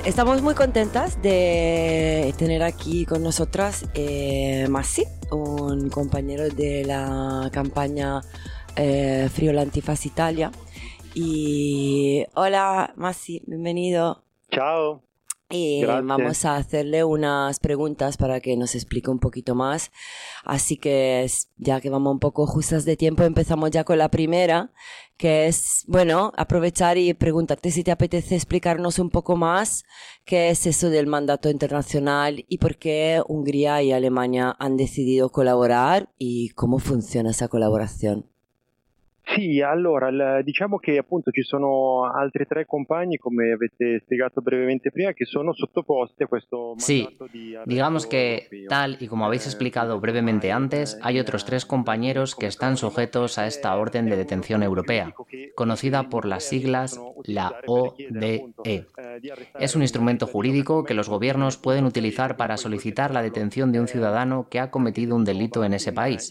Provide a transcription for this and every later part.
Estamos muy contentas de tener aquí con nosotras Massi, un compañero de la campaña Friola Antifaz Italia. Y hola Massi, bienvenido. Ciao. Y Gracias. vamos a hacerle unas preguntas para que nos explique un poquito más. Así que ya que vamos un poco justas de tiempo, empezamos ya con la primera, que es, bueno, aprovechar y preguntarte si te apetece explicarnos un poco más qué es eso del mandato internacional y por qué Hungría y Alemania han decidido colaborar y cómo funciona esa colaboración. Sì, allora, diciamo che appunto ci sono altri tre compagni, come avete spiegato brevemente prima, che sono sottoposti a questo Sí, mandato di digamos arresto que, europeo. tal y como habéis explicado brevemente antes, hay otros tres compañeros que están sujetos a esta orden de detención europea, conocida por las siglas la ODE. Es un instrumento jurídico que los gobiernos pueden utilizar para solicitar la detención de un ciudadano que ha cometido un delito en ese país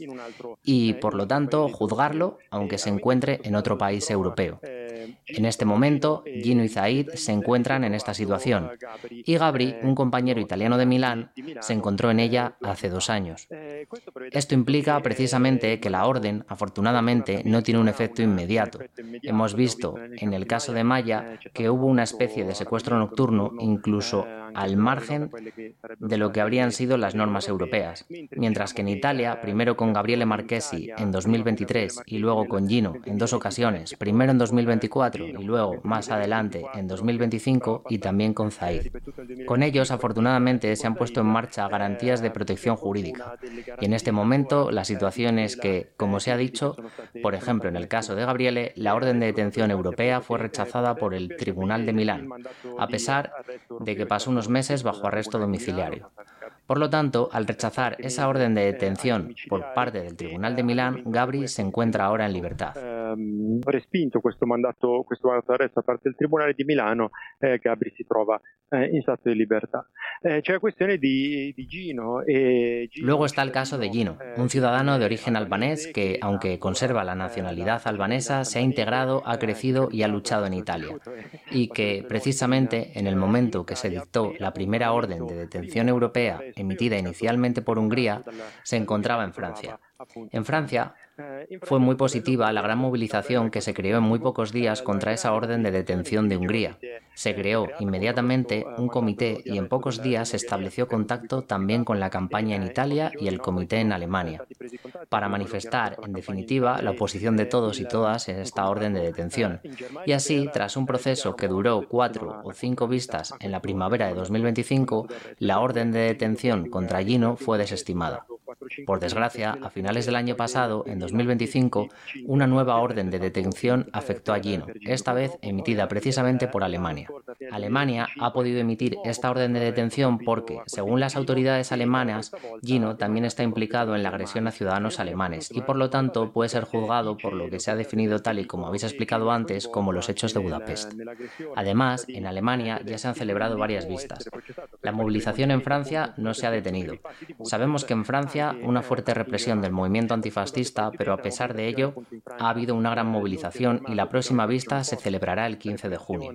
y, por lo tanto, juzgarlo aunque se encuentre en otro país europeo. En este momento, Gino y Zaid se encuentran en esta situación y Gabri, un compañero italiano de Milán, se encontró en ella hace 2 años. Esto implica precisamente que la orden, afortunadamente, no tiene un efecto inmediato. Hemos visto, en el caso de Maya, que hubo una especie de secuestro nocturno incluso al margen de lo que habrían sido las normas europeas, mientras que en Italia, primero con Gabriele Marchesi en 2023 y luego con Gino en 2 ocasiones, primero en 2024 y luego más adelante en 2025 y también con Zaid. Con ellos, afortunadamente, se han puesto en marcha garantías de protección jurídica. Y en este momento, la situación es que, como se ha dicho, por ejemplo, en el caso de Gabriele, la orden de detención europea fue rechazada por el Tribunal de Milán, a pesar de que pasó unos meses bajo arresto domiciliario. Por lo tanto, al rechazar esa orden de detención por parte del Tribunal de Milán, Gabri se encuentra ahora en libertad. Respinto questo mandato d'arresto da parte del Tribunale di Milano, Gabri si trova in stato di libertà. C'è la questione di Gino. Luego está el caso de Gino, un ciudadano de origen albanés que, aunque conserva la nacionalidad albanesa, se ha integrado, ha crecido y ha luchado en Italia. Y que, precisamente, en el momento que se dictó la primera orden de detención europea, emitida inicialmente por Hungría, se encontraba en Francia. En Francia, fue muy positiva la gran movilización que se creó en muy pocos días contra esa orden de detención de Hungría. Se creó inmediatamente un comité y en pocos días se estableció contacto también con la campaña en Italia y el comité en Alemania, para manifestar, en definitiva, la oposición de todos y todas en esta orden de detención. Y así, tras un proceso que duró 4 o 5 vistas en la primavera de 2025, la orden de detención contra Gino fue desestimada. Por desgracia, a finales del año pasado, en 2025, una nueva orden de detención afectó a Gino, esta vez emitida precisamente por Alemania. Alemania ha podido emitir esta orden de detención porque, según las autoridades alemanas, Gino también está implicado en la agresión a ciudadanos alemanes y, por lo tanto, puede ser juzgado por lo que se ha definido tal y como habéis explicado antes como los hechos de Budapest. Además, en Alemania ya se han celebrado varias vistas. La movilización en Francia no se ha detenido. Sabemos que en Francia una fuerte represión del movimiento antifascista, pero a pesar de ello ha habido una gran movilización y la próxima vista se celebrará el 15 de junio.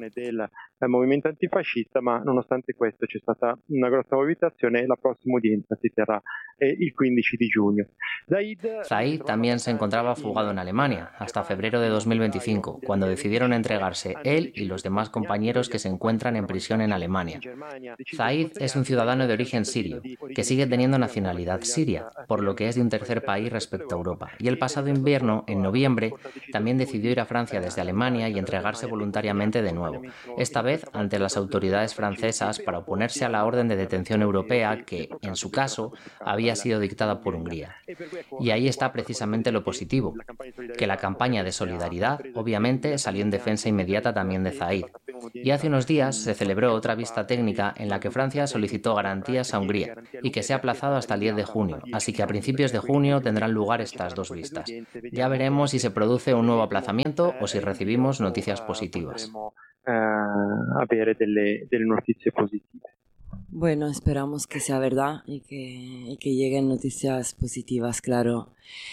Il movimento antifascista, ma nonostante questo c'è stata una grossa mobilitazione e la prossima udienza si terrà il 15 di giugno. Zaid también se encontraba fugado en Alemania hasta febrero de 2025, cuando decidieron entregarse él y los demás compañeros que se encuentran en prisión en Alemania. Zaid es un ciudadano de origen sirio, que sigue teniendo nacionalidad siria, por lo que es de un tercer país respecto a Europa, y el pasado invierno, en noviembre, también decidió ir a Francia desde Alemania y entregarse voluntariamente de nuevo, esta vez ante las autoridades francesas para oponerse a la orden de detención europea que, en su caso, había sido dictada por Hungría. Y ahí está precisamente lo positivo, que la campaña de solidaridad, obviamente, salió en defensa inmediata también de Zaid. Y hace unos días se celebró otra vista técnica en la que Francia solicitó garantías a Hungría y que se ha aplazado hasta el 10 de junio, así que a principios de junio tendrán lugar estas 2 vistas. Ya veremos si se produce un nuevo aplazamiento o si recibimos noticias positivas. Avere delle notizie positive. Bueno, esperamos que sea verdad y que lleguen noticias positivas, claro.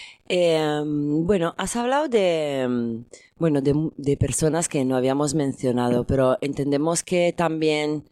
Bueno, has hablado de personas que no habíamos mencionado, pero entendemos que también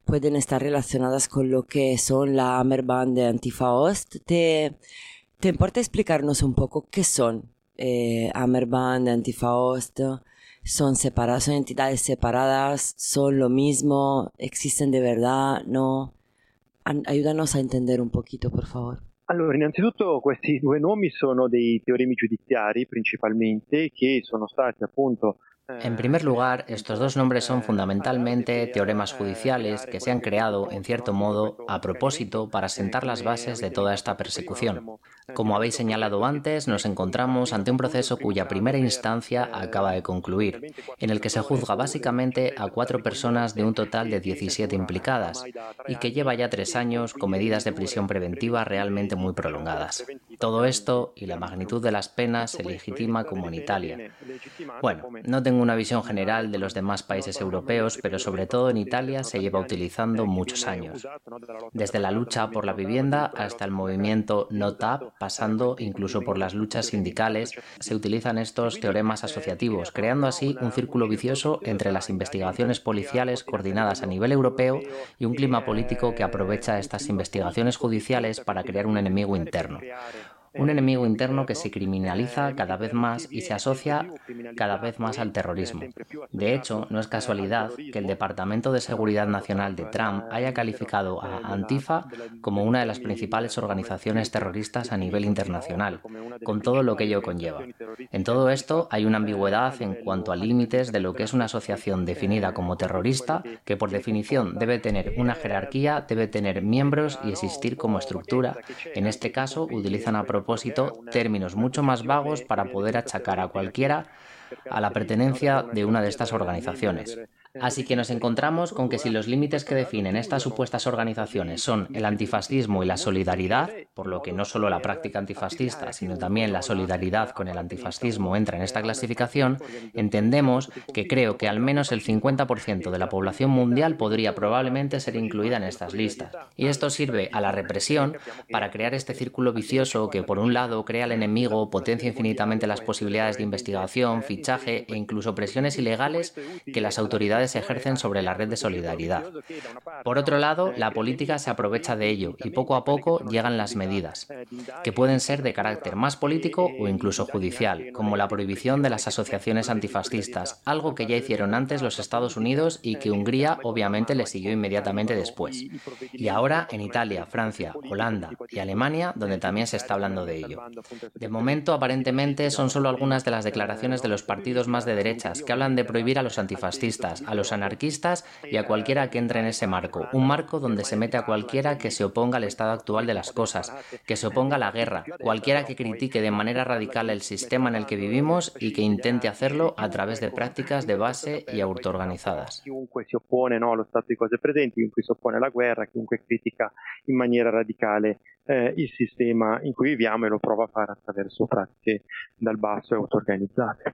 pueden estar relacionadas con lo que son la Hammerbande de Antifa Ost. ¿Te importa explicarnos un poco qué son Hammerbande, Antifa Ost? ¿Son separadas, son entidades separadas? ¿Son lo mismo? ¿Existen de verdad? ¿No? Ayúdanos a entender un poquito, por favor. Allora, innanzitutto questi due nomi sono dei teoremi giudiziari principalmente che sono stati appunto. En primer lugar, estos dos nombres son fundamentalmente teoremas judiciales que se han creado, en cierto modo, a propósito para sentar las bases de toda esta persecución. Como habéis señalado antes, nos encontramos ante un proceso cuya primera instancia acaba de concluir, en el que se juzga básicamente a 4 personas de un total de 17 implicadas, y que lleva ya 3 años con medidas de prisión preventiva realmente muy prolongadas. Todo esto y la magnitud de las penas se legitima como en Italia. Bueno, no tengo una visión general de los demás países europeos, pero sobre todo en Italia se lleva utilizando muchos años. Desde la lucha por la vivienda hasta el movimiento No TAP, pasando incluso por las luchas sindicales, se utilizan estos teoremas asociativos, creando así un círculo vicioso entre las investigaciones policiales coordinadas a nivel europeo y un clima político que aprovecha estas investigaciones judiciales para crear un enemigo interno. Un enemigo interno que se criminaliza cada vez más y se asocia cada vez más al terrorismo. De hecho, no es casualidad que el Departamento de Seguridad Nacional de Trump haya calificado a Antifa como una de las principales organizaciones terroristas a nivel internacional, con todo lo que ello conlleva. En todo esto hay una ambigüedad en cuanto a límites de lo que es una asociación definida como terrorista, que por definición debe tener una jerarquía, debe tener miembros y existir como estructura. En este caso, utilizan a propósito términos mucho más vagos para poder achacar a cualquiera a la pertenencia de una de estas organizaciones. Así que nos encontramos con que si los límites que definen estas supuestas organizaciones son el antifascismo y la solidaridad, por lo que no solo la práctica antifascista, sino también la solidaridad con el antifascismo entra en esta clasificación, entendemos que creo que al menos el 50% de la población mundial podría probablemente ser incluida en estas listas. Y esto sirve a la represión para crear este círculo vicioso que, por un lado, crea al enemigo, potencia infinitamente las posibilidades de investigación, fichaje e incluso presiones ilegales que las autoridades ejercen sobre la red de solidaridad. Por otro lado, la política se aprovecha de ello y poco a poco llegan las medidas, que pueden ser de carácter más político o incluso judicial, como la prohibición de las asociaciones antifascistas, algo que ya hicieron antes los Estados Unidos y que Hungría obviamente le siguió inmediatamente después. Y ahora en Italia, Francia, Holanda y Alemania, donde también se está hablando de ello. De momento, aparentemente, son solo algunas de las declaraciones de los partidos más de derechas que hablan de prohibir a los antifascistas, a los anarquistas y a cualquiera que entre en ese marco, un marco donde se mete a cualquiera que se oponga al estado actual de las cosas, que se oponga a la guerra, cualquiera que critique de manera radical el sistema en el que vivimos y que intente hacerlo a través de prácticas de base y autoorganizadas. Chiunque si oppone allo stato di cose presenti, chiunque si oppone alla guerra, chiunque critica in maniera radicale il sistema in cui viviamo e lo prova a fare attraverso pratiche dal basso e autoorganizzate.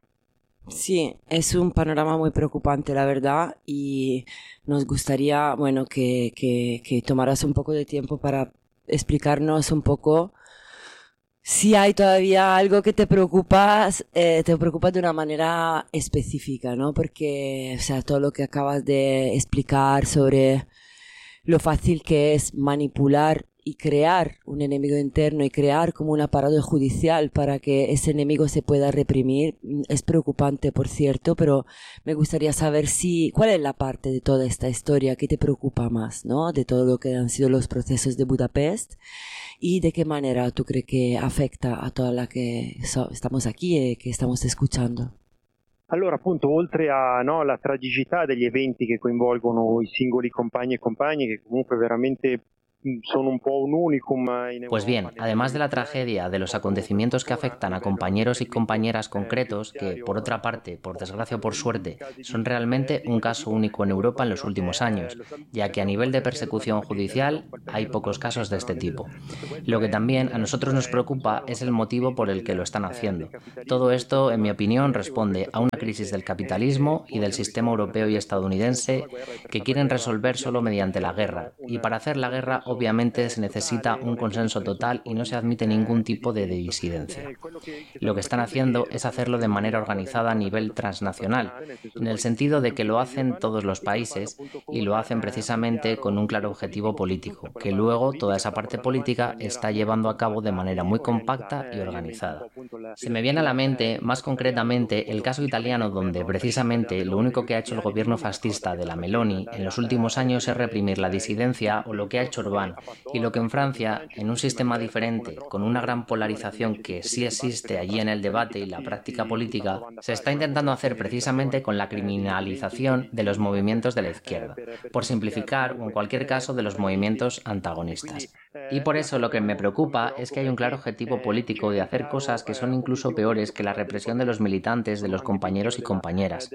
Sí, es un panorama muy preocupante, la verdad, y nos gustaría, bueno, que tomaras un poco de tiempo para explicarnos un poco si hay todavía algo que te preocupa de una manera específica, ¿no? Porque, o sea, todo lo que acabas de explicar sobre lo fácil que es manipular y crear un enemigo interno y crear como un aparato judicial para que ese enemigo se pueda reprimir es preocupante, por cierto, pero me gustaría saber cuál es la parte de toda esta historia que te preocupa más, ¿no? De todo lo que han sido los procesos de Budapest y de qué manera tú crees que afecta a toda la que estamos aquí y que estamos escuchando. Allora, appunto, oltre a la tragicità degli eventi che coinvolgono i singoli compagni e compagne, che comunque veramente son un po' un unicum. Pues bien, además de la tragedia de los acontecimientos que afectan a compañeros y compañeras concretos, que por otra parte, por desgracia o por suerte, son realmente un caso único en Europa en los últimos años, ya que a nivel de persecución judicial hay pocos casos de este tipo. Lo que también a nosotros nos preocupa es el motivo por el que lo están haciendo. Todo esto, en mi opinión, responde a una crisis del capitalismo y del sistema europeo y estadounidense que quieren resolver solo mediante la guerra, y para hacer la guerra obviamente se necesita un consenso total y no se admite ningún tipo de disidencia. Lo que están haciendo es hacerlo de manera organizada a nivel transnacional, en el sentido de que lo hacen todos los países y lo hacen precisamente con un claro objetivo político, que luego toda esa parte política está llevando a cabo de manera muy compacta y organizada. Se me viene a la mente, más concretamente, el caso italiano donde precisamente lo único que ha hecho el gobierno fascista de la Meloni en los últimos años es reprimir la disidencia, o lo que ha hecho Orbán, y lo que en Francia, en un sistema diferente, con una gran polarización que sí existe allí en el debate y la práctica política, se está intentando hacer precisamente con la criminalización de los movimientos de la izquierda, por simplificar, o en cualquier caso de los movimientos antagonistas. Y por eso lo que me preocupa es que hay un claro objetivo político de hacer cosas que son incluso peores que la represión de los militantes, de los compañeros y compañeras,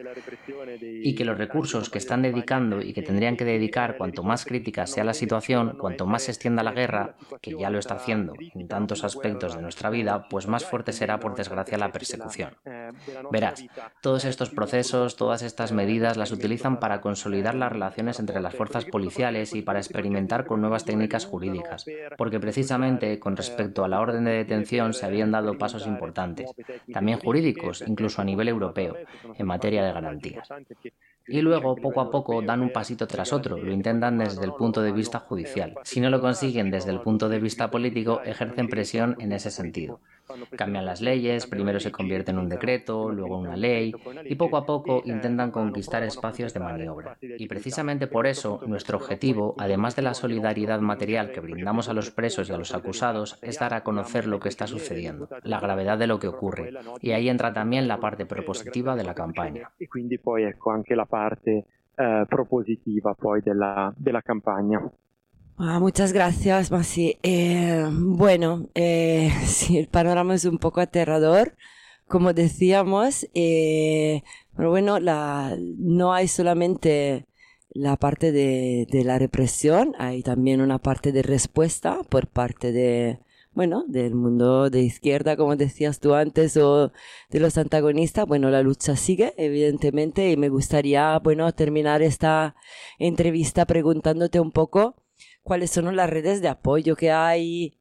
y que los recursos que están dedicando y que tendrían que dedicar cuanto más crítica sea la situación, cuanto más se extienda la guerra, que ya lo está haciendo en tantos aspectos de nuestra vida, pues más fuerte será por desgracia la persecución. Verás, todos estos procesos, todas estas medidas las utilizan para consolidar las relaciones entre las fuerzas policiales y para experimentar con nuevas técnicas jurídicas, porque precisamente con respecto a la orden de detención se habían dado pasos importantes, también jurídicos, incluso a nivel europeo, en materia de garantías. Y luego, poco a poco, dan un pasito tras otro, lo intentan desde el punto de vista judicial. Si no lo consiguen desde el punto de vista político, ejercen presión en ese sentido. Cambian las leyes, primero se convierte en un decreto, luego en una ley, y poco a poco intentan conquistar espacios de maniobra. Y precisamente por eso, nuestro objetivo, además de la solidaridad material que brindamos a los presos y a los acusados, es dar a conocer lo que está sucediendo, la gravedad de lo que ocurre. Y ahí entra también la parte propositiva de la campaña. Y quindi poi ecco anche la parte propositiva poi della campagna. Muchas gracias, Masi. Sí, el panorama es un poco aterrador, como decíamos, pero bueno, no hay solamente la parte de la represión, hay también una parte de respuesta por parte del mundo de izquierda, como decías tú antes, o de los antagonistas. Bueno, la lucha sigue, evidentemente, y me gustaría, terminar esta entrevista preguntándote un poco cuáles son las redes de apoyo que hay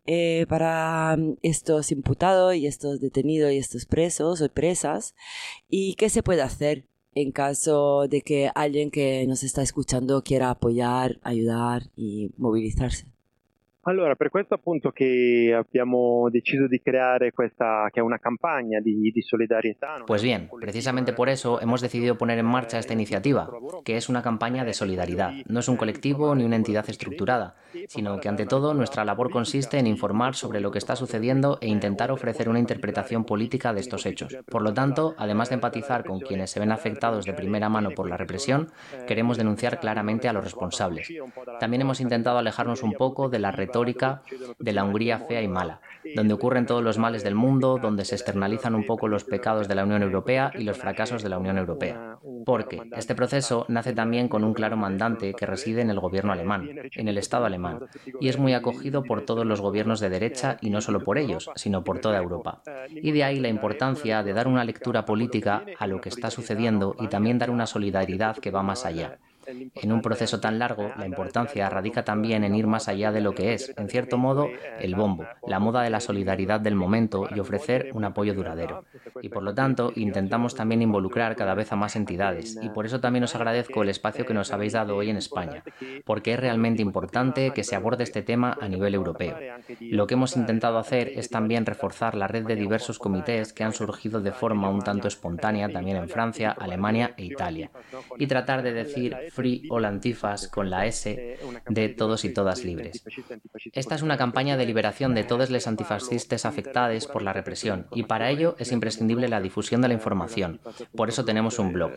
para estos imputados y estos detenidos y estos presos o presas, y qué se puede hacer en caso de que alguien que nos está escuchando quiera apoyar, ayudar y movilizarse. Allora, per questo appunto che abbiamo deciso di creare questa, che è una campagna di solidarietà. Pues bien, precisamente por eso hemos decidido poner en marcha esta iniciativa, que es una campaña de solidaridad. No es un colectivo ni una entidad estructurada, sino que ante todo nuestra labor consiste en informar sobre lo que está sucediendo e intentar ofrecer una interpretación política de estos hechos. Por lo tanto, además de empatizar con quienes se ven afectados de primera mano por la represión, queremos denunciar claramente a los responsables. También hemos intentado alejarnos un poco de la retórica de la Hungría fea y mala, donde ocurren todos los males del mundo, donde se externalizan un poco los pecados de la Unión Europea y los fracasos de la Unión Europea. Porque este proceso nace también con un claro mandante que reside en el gobierno alemán, en el Estado alemán, y es muy acogido por todos los gobiernos de derecha y no solo por ellos, sino por toda Europa. Y de ahí la importancia de dar una lectura política a lo que está sucediendo y también dar una solidaridad que va más allá. En un proceso tan largo, la importancia radica también en ir más allá de lo que es, en cierto modo, el bombo, la moda de la solidaridad del momento y ofrecer un apoyo duradero. Y por lo tanto, intentamos también involucrar cada vez a más entidades, y por eso también os agradezco el espacio que nos habéis dado hoy en España, porque es realmente importante que se aborde este tema a nivel europeo. Lo que hemos intentado hacer es también reforzar la red de diversos comités que han surgido de forma un tanto espontánea también en Francia, Alemania e Italia, y tratar de decir Free All Antifas con la S de todos y todas libres. Esta es una campaña de liberación de todos los antifascistas afectados por la represión y para ello es imprescindible la difusión de la información. Por eso tenemos un blog,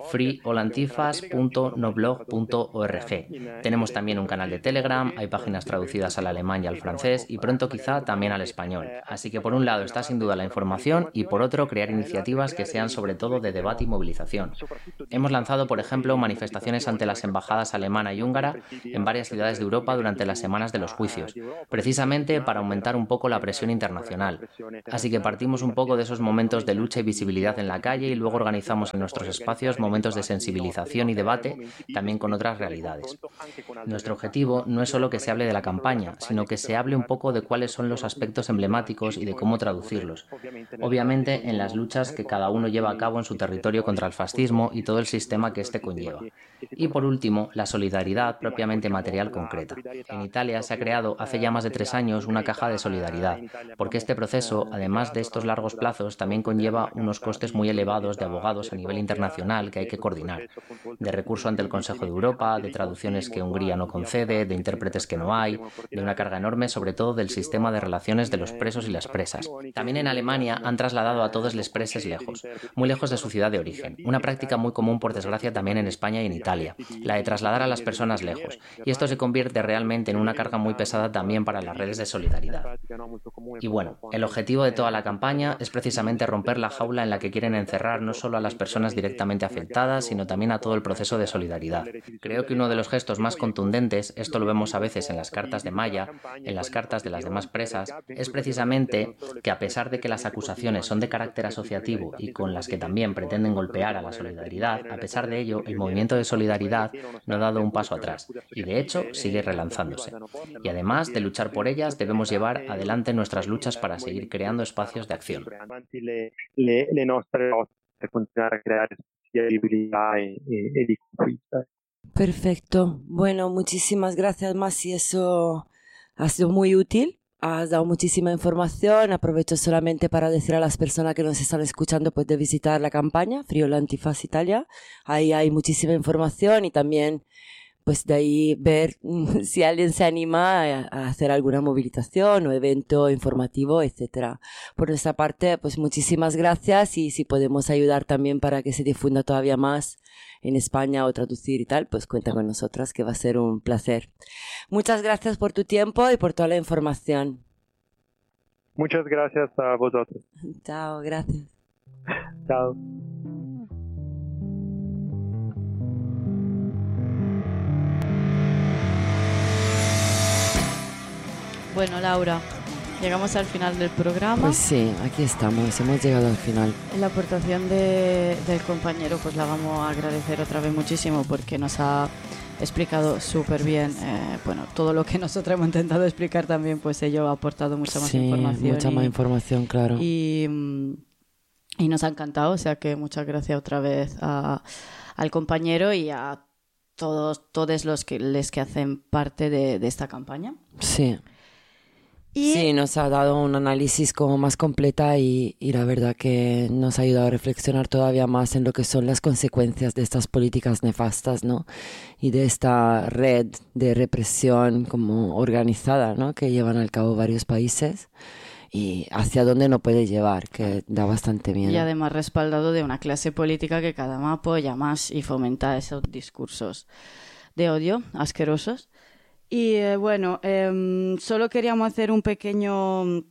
freeallantifas.noblog.org. Tenemos también un canal de Telegram, hay páginas traducidas al alemán y al francés y pronto quizá también al español. Así que por un lado está sin duda la información y por otro crear iniciativas que sean sobre todo de debate y movilización. Hemos lanzado, por ejemplo, manifestaciones ante las embajadas alemana y húngara en varias ciudades de Europa durante las semanas de los juicios, precisamente para aumentar un poco la presión internacional. Así que partimos un poco de esos momentos de lucha y visibilidad en la calle y luego organizamos en nuestros espacios momentos de sensibilización y debate también con otras realidades. Nuestro objetivo no es solo que se hable de la campaña, sino que se hable un poco de cuáles son los aspectos emblemáticos y de cómo traducirlos. Obviamente en las luchas que cada uno lleva a cabo en su territorio contra el fascismo y todo el sistema que éste conlleva. Y por último, la solidaridad propiamente material concreta. En Italia se ha creado hace ya más de 3 años una caja de solidaridad, porque este proceso, además de estos largos plazos, también conlleva unos costes muy elevados de abogados a nivel internacional que hay que coordinar, de recurso ante el Consejo de Europa, de traducciones que Hungría no concede, de intérpretes que no hay, de una carga enorme sobre todo del sistema de relaciones de los presos y las presas. También en Alemania han trasladado a todos los presos lejos, muy lejos de su ciudad de origen, una práctica muy común por desgracia también en España y en Italia, la de trasladar a las personas lejos, y esto se convierte realmente en una carga muy pesada también para las redes de solidaridad. Y bueno, el objetivo de toda la campaña es precisamente romper la jaula en la que quieren encerrar no solo a las personas directamente afectadas, sino también a todo el proceso de solidaridad. Creo que uno de los gestos más contundentes, esto lo vemos a veces en las cartas de Maya, en las cartas de las demás presas, es precisamente que a pesar de que las acusaciones son de carácter asociativo y con las que también pretenden golpear a la solidaridad, a pesar de ello, el movimiento de solidaridad no ha dado un paso atrás y de hecho sigue relanzándose. Y además de luchar por ellas, debemos llevar adelante nuestras luchas para seguir creando espacios de acción. Perfecto. Bueno, muchísimas gracias, Masi. Eso ha sido muy útil. Has dado muchísima información. Aprovecho solamente para decir a las personas que nos están escuchando pues de visitar la campaña Friuli Antifas Italia. Ahí hay muchísima información y también pues de ahí ver si alguien se anima a hacer alguna movilización o evento informativo, etcétera. Por nuestra parte, pues muchísimas gracias y si podemos ayudar también para que se difunda todavía más en España o traducir y tal, pues cuenta con nosotras que va a ser un placer. Muchas gracias por tu tiempo y por toda la información. Muchas gracias a vosotros. Chao, gracias. Chao. Bueno, Laura, llegamos al final del programa. Pues sí, aquí estamos, hemos llegado al final. La aportación del compañero pues la vamos a agradecer otra vez muchísimo porque nos ha explicado súper bien, bueno, todo lo que nosotros hemos intentado explicar también, pues ello ha aportado mucha más información. Mucha más información, claro. Y nos ha encantado, o sea que muchas gracias otra vez al compañero y a todos los que hacen parte de esta campaña. Sí. Y sí, nos ha dado un análisis como más completa y la verdad que nos ha ayudado a reflexionar todavía más en lo que son las consecuencias de estas políticas nefastas, ¿no? Y de esta red de represión como organizada, ¿no? Que llevan al cabo varios países y hacia dónde no puede llevar, que da bastante miedo. Y además respaldado de una clase política que cada vez apoya más y fomenta esos discursos de odio asquerosos. Y bueno, solo queríamos hacer un pequeño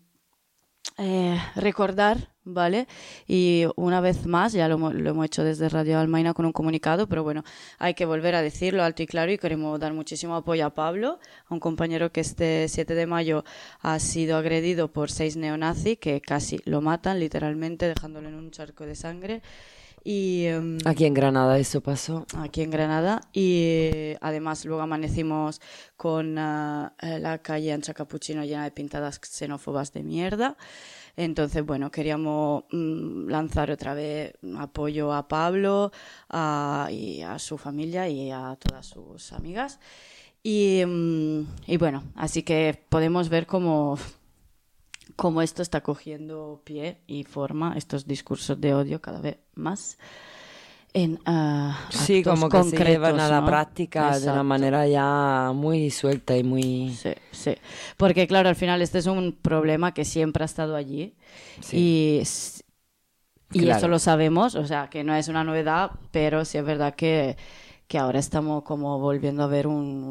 recordar, ¿vale? Y una vez más, ya lo hemos hecho desde Radio Almaina con un comunicado, pero bueno, hay que volver a decirlo alto y claro y queremos dar muchísimo apoyo a Pablo, a un compañero que este 7 de mayo ha sido agredido por 6 neonazis que casi lo matan, literalmente, dejándolo en un charco de sangre. Y, aquí en Granada eso pasó. Aquí en Granada y además luego amanecimos con la calle Ancha Capuchino llena de pintadas xenófobas de mierda. Entonces, bueno, queríamos lanzar otra vez apoyo a Pablo y a su familia y a todas sus amigas. Y bueno, así que podemos ver cómo esto está cogiendo pie y forma, estos discursos de odio cada vez más en sí, actos como que concretos, se llevan a la ¿no? práctica. Exacto. De una manera ya muy suelta y muy... Sí, porque claro, al final este es un problema que siempre ha estado allí y claro. Eso lo sabemos, o sea, que no es una novedad, pero sí es verdad que ahora estamos como volviendo a ver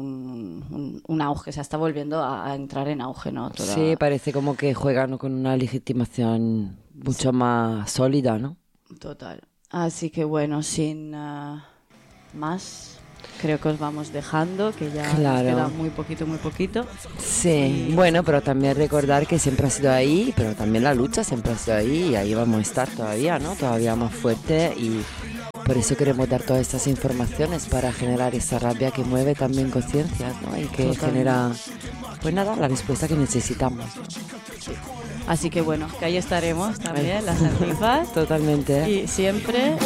un auge, o sea, está volviendo a entrar en auge, ¿no? Sí, parece como que juegan con una legitimación mucho más sólida, ¿no? Total. Así que bueno, sin más... creo que os vamos dejando, que ya Claro. nos queda muy poquito. Sí, bueno, pero también recordar que siempre ha sido ahí, pero también la lucha siempre ha sido ahí y ahí vamos a estar todavía, ¿no? Todavía más fuerte y por eso queremos dar todas estas informaciones para generar esa rabia que mueve también conciencias, ¿no? Y que Totalmente. genera, pues nada, la respuesta que necesitamos. Así que bueno, que ahí estaremos también, las antifas. Totalmente. Y siempre